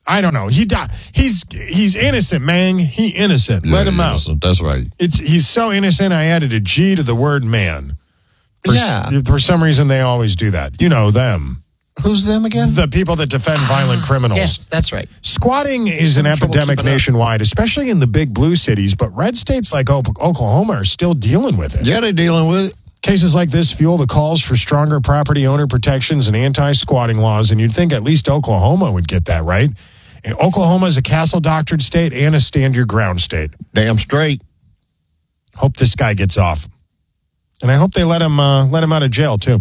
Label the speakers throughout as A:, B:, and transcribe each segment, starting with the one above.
A: I don't know. He died. He's innocent, man. He innocent. Let him out.
B: Innocent. That's right.
A: He's so innocent. I added a G to the word man.
B: Yeah.
A: For some reason, they always do that. You know them.
B: Who's them again?
A: The people that defend violent criminals.
B: Yes, that's right.
A: Squatting is an epidemic nationwide, especially in the big blue cities, but red states like Oklahoma are still dealing with it.
B: Yeah, they're dealing with it.
A: Cases like this fuel the calls for stronger property owner protections and anti-squatting laws, and you'd think at least Oklahoma would get that, right? And Oklahoma is a castle-doctored state and a stand-your-ground state.
B: Damn straight.
A: Hope this guy gets off. And I hope they let him out of jail, too.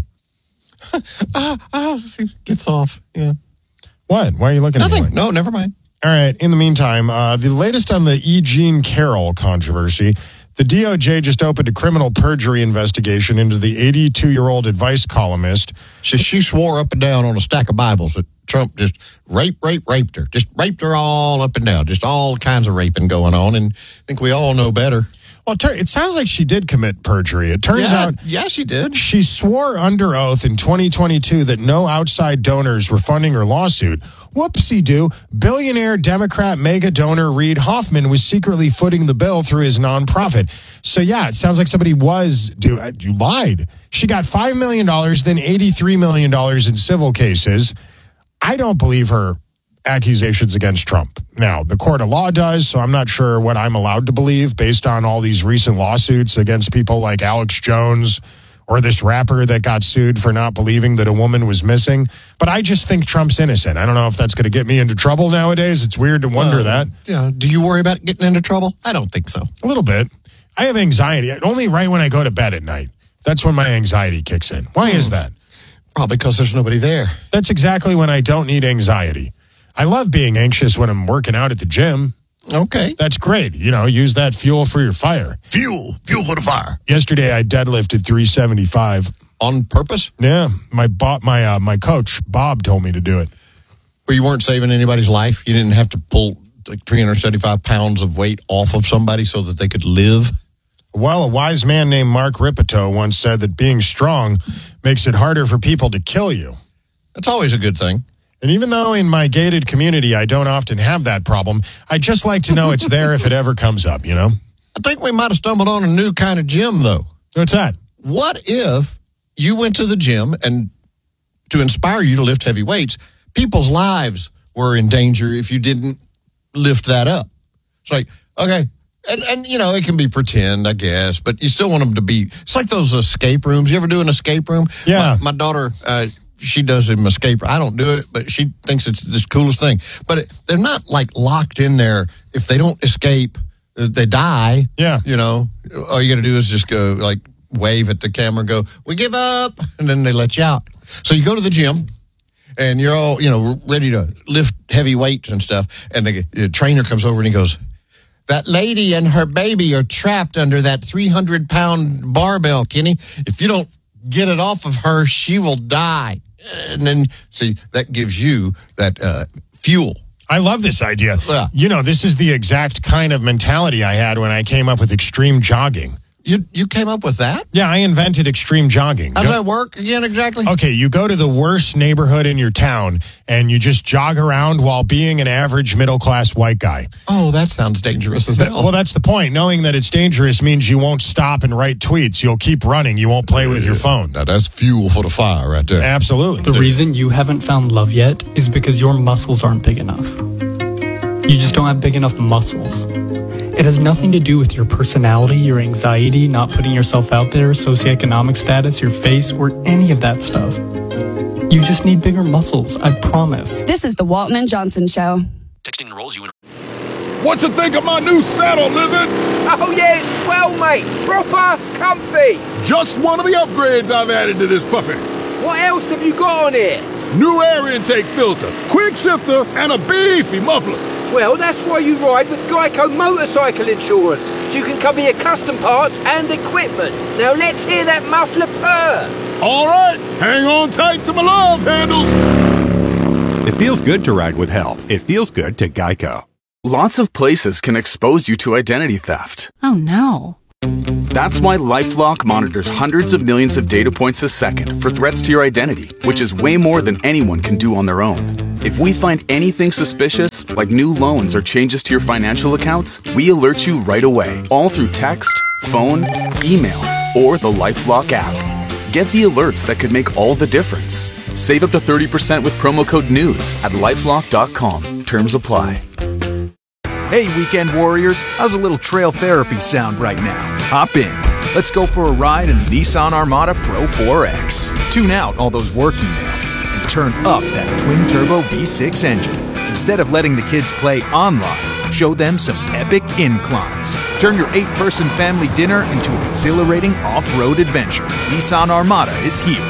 B: Gets off. Yeah.
A: What? Why are you looking at me?
B: Nothing. No, never mind.
A: All right. In the meantime, the latest on the E. Jean Carroll controversy, the DOJ just opened a criminal perjury investigation into the 82-year-old advice columnist.
B: She swore up and down on a stack of Bibles that Trump just raped her. Just raped her all up and down. Just all kinds of raping going on. And I think we all know better.
A: Well, it sounds like she did commit perjury. It turns out...
B: Yeah, she did.
A: She swore under oath in 2022 that no outside donors were funding her lawsuit. Whoopsie-doo. Billionaire Democrat mega donor Reid Hoffman was secretly footing the bill through his nonprofit. So, yeah, it sounds like somebody you lied. She got $5 million, then $83 million in civil cases. I don't believe her accusations against Trump. Now, the court of law does, so I'm not sure what I'm allowed to believe based on all these recent lawsuits against people like Alex Jones or this rapper that got sued for not believing that a woman was missing. But I just think Trump's innocent. I don't know if that's going to get me into trouble nowadays. It's weird to wonder that.
B: Yeah. Do you worry about getting into trouble? I don't think so.
A: A little bit. I have anxiety. Only right when I go to bed at night. That's when my anxiety kicks in. Why is that?
B: Probably because there's nobody there.
A: That's exactly when I don't need anxiety. I love being anxious when I'm working out at the gym.
B: Okay.
A: That's great. Use that fuel for your fire.
B: Fuel for the fire.
A: Yesterday, I deadlifted 375.
B: On purpose?
A: Yeah. My coach, Bob, told me to do it.
B: But you weren't saving anybody's life? You didn't have to pull like 375 pounds of weight off of somebody so that they could live?
A: Well, a wise man named Mark Ripito once said that being strong makes it harder for people to kill you.
B: That's always a good thing.
A: And even though in my gated community I don't often have that problem, I just like to know it's there if it ever comes up,
B: I think we might have stumbled on a new kind of gym, though.
A: What's that?
B: What if you went to the gym and to inspire you to lift heavy weights, people's lives were in danger if you didn't lift that up? It's like, okay, and it can be pretend, I guess, but you still want them to be, it's like those escape rooms. You ever do an escape room?
A: Yeah.
B: My daughter, she does an escape. I don't do it, but she thinks it's the coolest thing. But they're not like locked in there. If they don't escape, they die.
A: Yeah.
B: All you got to do is just go like wave at the camera and go, we give up. And then they let you out. So you go to the gym and you're all, ready to lift heavy weights and stuff. And the trainer comes over and he goes, that lady and her baby are trapped under that 300-pound barbell, Kenny. If you don't get it off of her, she will die. And then, see, that gives you that fuel.
A: I love this idea.
B: Yeah.
A: This is the exact kind of mentality I had when I came up with extreme jogging.
B: You came up with that?
A: Yeah, I invented extreme jogging.
B: How does that work again exactly?
A: Okay, you go to the worst neighborhood in your town and you just jog around while being an average middle-class white guy.
B: Oh, that sounds dangerous as hell.
A: Well, that's the point. Knowing that it's dangerous means you won't stop and write tweets. You'll keep running. You won't play with your phone.
B: Now, that's fuel for the fire right there.
A: Absolutely.
C: The reason you haven't found love yet is because your muscles aren't big enough. You just don't have big enough muscles. It has nothing to do with your personality, your anxiety, not putting yourself out there, socioeconomic status, your face, or any of that stuff. You just need bigger muscles, I promise.
D: This is the Walton and Johnson Show.
E: Texting enrolls you in...
F: What you think of my new saddle, Lizard?
G: Oh, yeah, it's swell, mate. Proper comfy.
F: Just one of the upgrades I've added to this puppy.
G: What else have you got on here?
F: New air intake filter, quick shifter, and a beefy muffler.
G: Well, that's why you ride with Geico Motorcycle Insurance, so you can cover your custom parts and equipment. Now let's hear that muffler purr.
F: All right, hang on tight to my love handles.
H: It feels good to ride with help. It feels good to Geico.
I: Lots of places can expose you to identity theft.
J: Oh, no.
E: That's why LifeLock monitors hundreds of millions of data points a second for threats to your identity, which is way more than anyone can do on their own. If we find anything suspicious, like new loans or changes to your financial accounts, we alert you right away, all through text, phone, email, or the LifeLock app. Get the alerts that could make all the difference. Save up to 30% with promo code NEWS at LifeLock.com. Terms apply.
I: Hey, weekend warriors, how's a little trail therapy sound right now? Hop in. Let's go for a ride in the Nissan Armada Pro 4X. Tune out all those work emails and turn up that twin-turbo V6 engine. Instead of letting the kids play online, show them some epic inclines. Turn your 8-person family dinner into an exhilarating off-road adventure. Nissan Armada is here.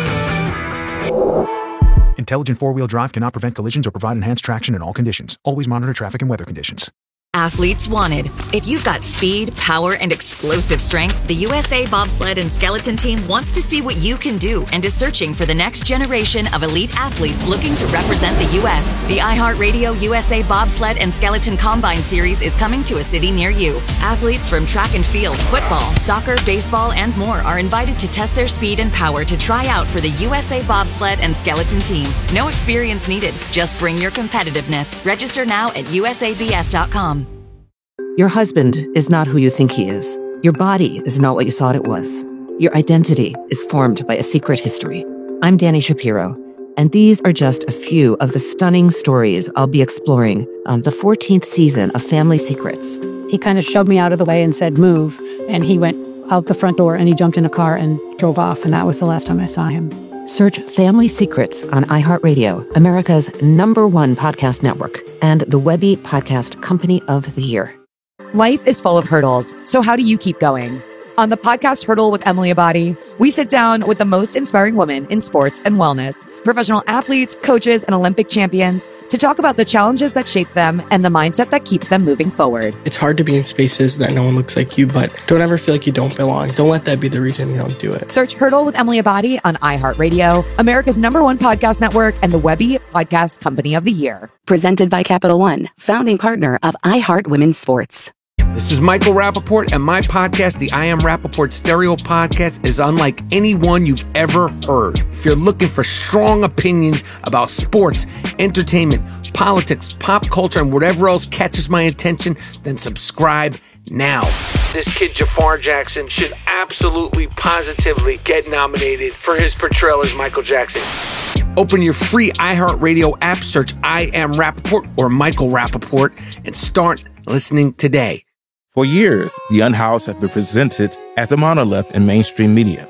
I: Intelligent four-wheel drive cannot prevent collisions or provide enhanced traction in all conditions. Always monitor traffic and weather conditions.
J: Athletes wanted. If you've got speed, power, and explosive strength, the USA Bobsled and Skeleton Team wants to see what you can do and is searching for the next generation of elite athletes looking to represent the U.S. The iHeartRadio USA Bobsled and Skeleton Combine Series is coming to a city near you. Athletes from track and field, football, soccer, baseball, and more are invited to test their speed and power to try out for the USA Bobsled and Skeleton Team. No experience needed. Just bring your competitiveness. Register now at usabs.com.
K: Your husband is not who you think he is. Your body is not what you thought it was. Your identity is formed by a secret history. I'm Dani Shapiro, and these are just a few of the stunning stories I'll be exploring on the 14th season of Family Secrets.
L: He kind of shoved me out of the way and said, move. And he went out the front door and he jumped in a car and drove off. And that was the last time I saw him.
K: Search Family Secrets on iHeartRadio, America's #1 podcast network, and the Webby Podcast Company of the Year.
M: Life is full of hurdles, so how do you keep going? On the podcast Hurdle with Emily Abadi, we sit down with the most inspiring women in sports and wellness, professional athletes, coaches, and Olympic champions to talk about the challenges that shape them and the mindset that keeps them moving forward.
N: It's hard to be in spaces that no one looks like you, but don't ever feel like you don't belong. Don't let that be the reason you don't do it.
M: Search Hurdle with Emily Abadi on iHeartRadio, America's #1 podcast network, and the Webby Podcast Company of the Year.
D: Presented by Capital One, founding partner of iHeart Women's Sports.
O: This is Michael Rappaport, and my podcast, the I Am Rappaport Stereo Podcast, is unlike any one you've ever heard. If you're looking for strong opinions about sports, entertainment, politics, pop culture, and whatever else catches my attention, then subscribe now. This kid, Jafar Jackson, should absolutely, positively get nominated for his portrayal as Michael Jackson. Open your free iHeartRadio app, search I Am Rappaport or Michael Rappaport, and start listening today.
P: For years, The Unhoused has been presented as a monolith in mainstream media.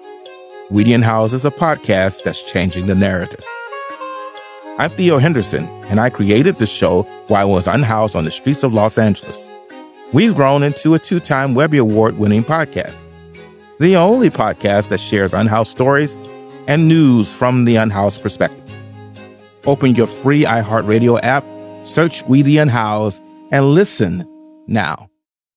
P: We The Unhoused is a podcast that's changing the narrative. I'm Theo Henderson, and I created the show while I was unhoused on the streets of Los Angeles. We've grown into a 2-time Webby Award-winning podcast, the only podcast that shares unhoused stories and news from the unhoused perspective. Open your free iHeartRadio app, search We The Unhoused, and listen now.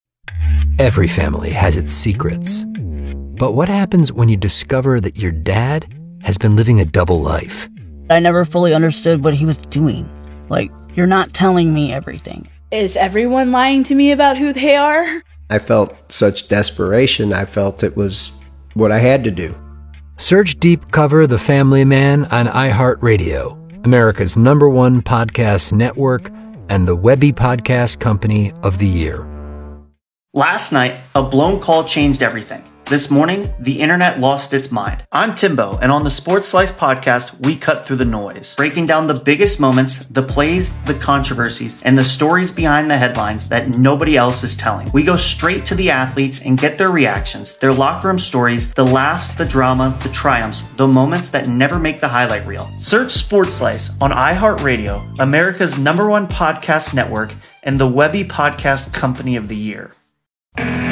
Q: Every family has its secrets. But what happens when you discover that your dad has been living a double life?
R: I never fully understood what he was doing. Like, you're not telling me everything.
S: Is everyone lying to me about who they are?
T: I felt such desperation. I felt it was what I had to do.
Q: Search Deep Cover The Family Man on iHeartRadio, America's #1 podcast network, and the Webby Podcast Company of the Year.
U: Last night, a blown call changed everything. This morning, the internet lost its mind. I'm Timbo, and on the Sports Slice podcast, we cut through the noise, breaking down the biggest moments, the plays, the controversies, and the stories behind the headlines that nobody else is telling. We go straight to the athletes and get their reactions, their locker room stories, the laughs, the drama, the triumphs, the moments that never make the highlight reel. Search Sports Slice on iHeartRadio, America's #1 podcast network, and the Webby Podcast Company of the Year.